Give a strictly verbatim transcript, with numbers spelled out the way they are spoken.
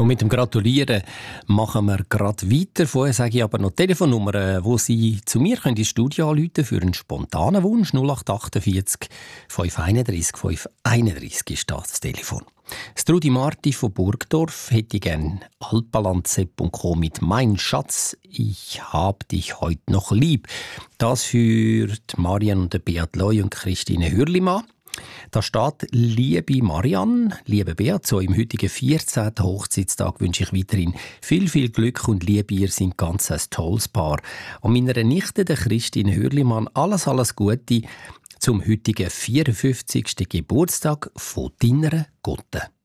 Und mit dem Gratulieren machen wir gerade weiter. Vorher sage ich aber noch die Telefonnummer, wo Sie zu mir können ins Studio anrufen für einen spontanen Wunsch. null acht achtundvierzig fünf einunddreißig fünf einunddreißig ist das, das Telefon. Strudi Marti von Burgdorf hätte gerne alpalandsepp punkt com mit «Mein Schatz, ich hab dich heute noch lieb». Das für Marian und Beat Leu und Christine Hürlimann. Da steht: «Liebe Marianne, liebe Beat, zu eurem heutigen vierzehnten Hochzeitstag wünsche ich weiterhin viel, viel Glück und Liebe. Ihr seid ganz ein tolles Paar. Und meiner Nichte, der Christine Hürlimann, alles, alles Gute zum heutigen vierundfünfzigsten Geburtstag von deiner Gotte.»